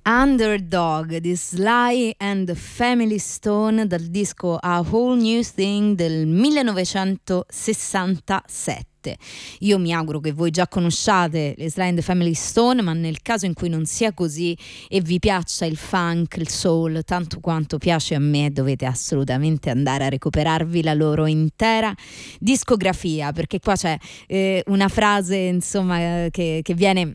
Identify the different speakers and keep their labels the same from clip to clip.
Speaker 1: Underdog di Sly and the Family Stone dal disco A Whole New Thing del 1967. Io mi auguro che voi già conosciate le Sly and the Family Stone, ma nel caso in cui non sia così e vi piaccia il funk, il soul tanto quanto piace a me, dovete assolutamente andare a recuperarvi la loro intera discografia, perché qua c'è una frase insomma che viene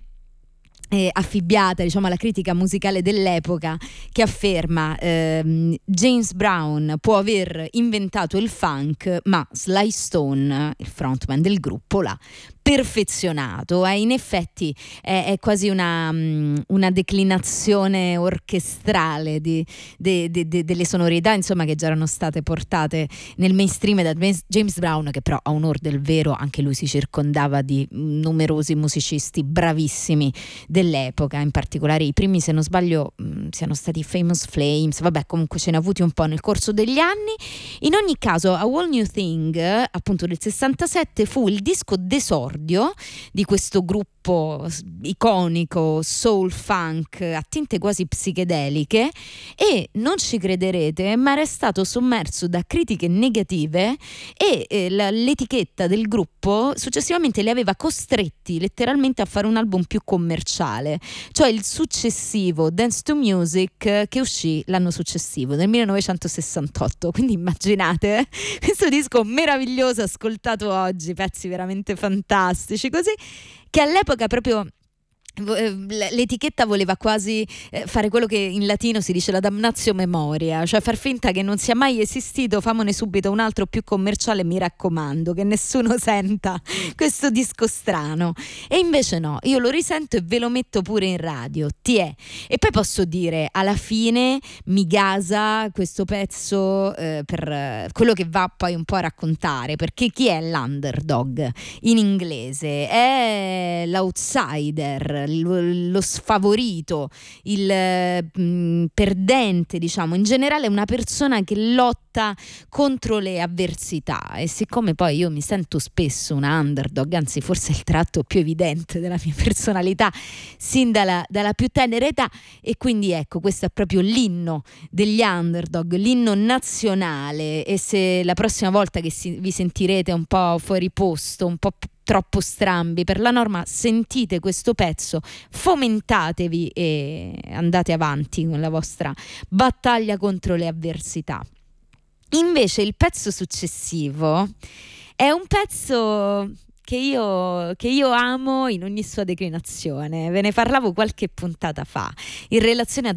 Speaker 1: affibbiata, diciamo, alla critica musicale dell'epoca, che afferma James Brown può aver inventato il funk, ma Sly Stone, il frontman del gruppo, l'ha perfezionato. In effetti è quasi una declinazione orchestrale delle sonorità, insomma, che già erano state portate nel mainstream da James Brown, che però, a onor del vero, anche lui si circondava di numerosi musicisti bravissimi dell'epoca, in particolare i primi, se non sbaglio, siano stati Famous Flames. Vabbè, comunque ce ne ha avuti un po' nel corso degli anni. In ogni caso, A Whole New Thing, appunto del 67, fu il disco d'esordio di questo gruppo iconico soul funk a tinte quasi psichedeliche, e non ci crederete, ma era stato sommerso da critiche negative e l'etichetta del gruppo successivamente li aveva costretti letteralmente a fare un album più commerciale, cioè il successivo Dance to Music, che uscì l'anno successivo, nel 1968. Quindi immaginate questo disco meraviglioso ascoltato oggi, pezzi veramente fantastici, così, che all'epoca proprio l'etichetta voleva quasi fare quello che in latino si dice la damnatio memoria, cioè far finta che non sia mai esistito, famone subito un altro più commerciale, mi raccomando, che nessuno senta questo disco strano. E invece no, io lo risento e ve lo metto pure in radio, e poi posso dire, alla fine mi gasa questo pezzo per quello che va poi un po' a raccontare, perché chi è l'underdog in inglese? È l'outsider, lo sfavorito, il perdente, diciamo. In generale è una persona che lotta contro le avversità, e siccome poi io mi sento spesso una underdog, anzi forse è il tratto più evidente della mia personalità sin dalla più tenera età, e quindi ecco, questo è proprio l'inno degli underdog, l'inno nazionale. E se la prossima volta che vi sentirete un po' fuori posto, un po' troppo strambi per la norma, sentite questo pezzo, fomentatevi e andate avanti con la vostra battaglia contro le avversità. Invece il pezzo successivo è un pezzo che io amo in ogni sua declinazione. Ve ne parlavo qualche puntata fa in relazione a